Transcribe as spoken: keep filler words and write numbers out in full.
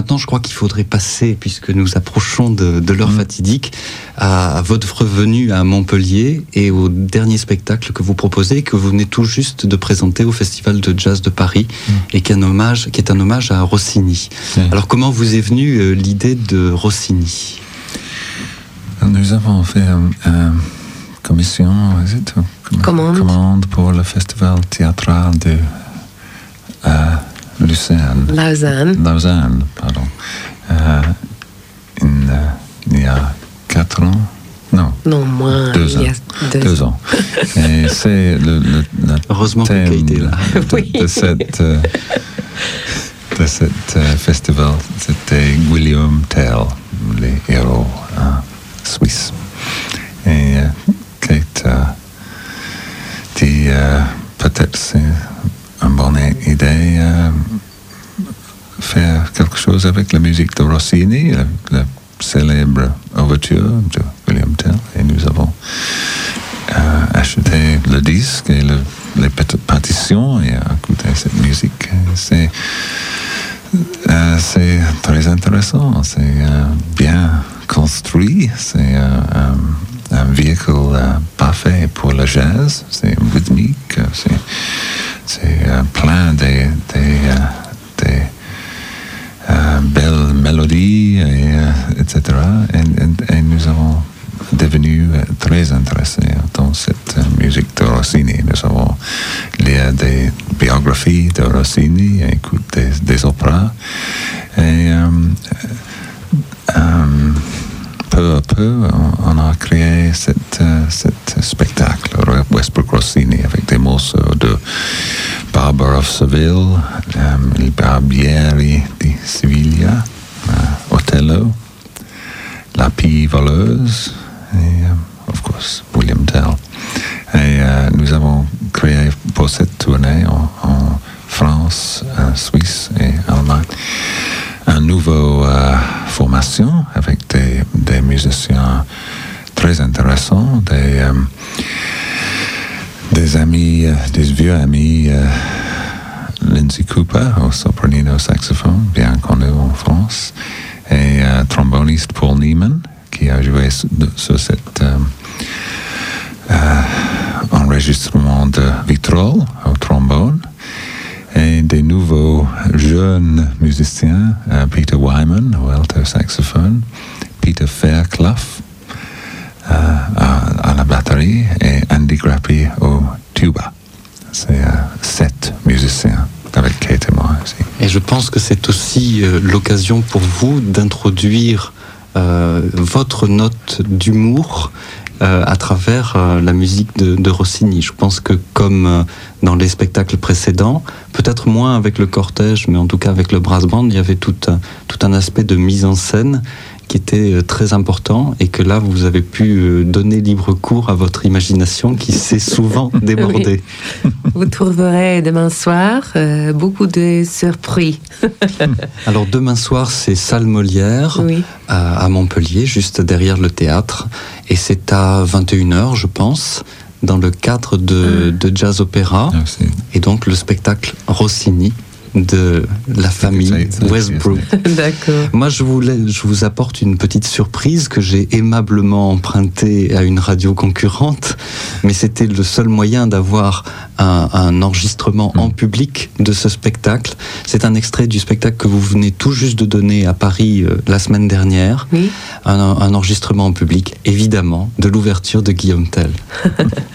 maintenant, je crois qu'il faudrait passer, puisque nous approchons de, de l'heure mmh. fatidique, à, à votre venue à Montpellier et au dernier spectacle que vous proposez, que vous venez tout juste de présenter au Festival de Jazz de Paris, mmh. et qui est un hommage, qui est un hommage à Rossini. Mmh. Alors, comment vous est venue euh, l'idée de Rossini ? Nous avons fait une euh, commission, commande. commande pour le Festival théâtral de euh, Lucerne. Lausanne. Lausanne, pardon. Euh, in, euh, il y a quatre ans. Non. Non, moins. Deux ans. Il y a deux, deux ans. Et c'est le, le, le Heureusement thème que Kate est là. de, Oui. de cette, euh, de cette euh, festival. C'était William Tell, les héros euh, suisses. Et euh, Kate euh, dit euh, peut-être c'est une bonne idée euh, faire quelque chose avec la musique de Rossini, la, la célèbre ouverture de William Tell. Et nous avons euh, acheté le disque et le, les partitions et écouté cette musique. C'est, euh, c'est très intéressant, c'est euh, bien construit, c'est euh, un, un véhicule euh, parfait pour le jazz, c'est rythmique, c'est, c'est euh, plein de, de, euh, de euh, belles mélodies, et, euh, et cetera. Et, et, et nous avons devenu très intéressés dans cette musique de Rossini. Nous avons lu des biographies de Rossini, écouté des, des opéras. Et euh, euh, peu à peu, on, on a créé cet cette spectacle, Westbrook Rossini, avec des morceaux de Barber of Seville, um, Il Barbieri di Siviglia, uh, Otello, La Pie Voleuse, et, um, of course, William Tell. Et uh, nous avons créé pour cette tournée en, en France, uh, Suisse et Allemagne un nouveau uh, formation avec des, des musiciens très intéressants, des, um, des amis, uh, des vieux amis, uh, Lindsay Cooper au sopranino saxophone, bien connu en France, et uh, tromboniste Paul Neiman, qui a joué sur, sur cet um, uh, enregistrement de Vitrolles au trombone, et des nouveaux jeunes musiciens, uh, Peter Wyman au alto saxophone, Peter Fairclough uh, à, à la batterie et Andy Grappi au tuba. C'est uh, sept musiciens avec Kate et moi aussi. Et je pense que c'est aussi euh, l'occasion pour vous d'introduire euh, votre note d'humour euh, à travers euh, la musique de, de Rossini. Je pense que comme euh, dans les spectacles précédents, peut-être moins avec le cortège, mais en tout cas avec le brass band, il y avait tout un, tout un aspect de mise en scène qui était très important et que là, vous avez pu donner libre cours à votre imagination qui s'est souvent débordée. Oui. Vous trouverez demain soir euh, beaucoup de surprises. Alors demain soir, c'est Salle Molière, oui, à, à Montpellier, juste derrière le théâtre. Et c'est à vingt et une heures, je pense, dans le cadre de, de Jazz Opéra. Merci. Et donc le spectacle Rossini de la famille Westbrook. D'accord. Moi, je, voulais, je vous apporte une petite surprise que j'ai aimablement empruntée à une radio concurrente, mais c'était le seul moyen d'avoir un, un enregistrement mmh. en public de ce spectacle. C'est un extrait du spectacle que vous venez tout juste de donner à Paris euh, la semaine dernière. Oui. Un, un enregistrement en public, évidemment, de l'ouverture de Guillaume Tell.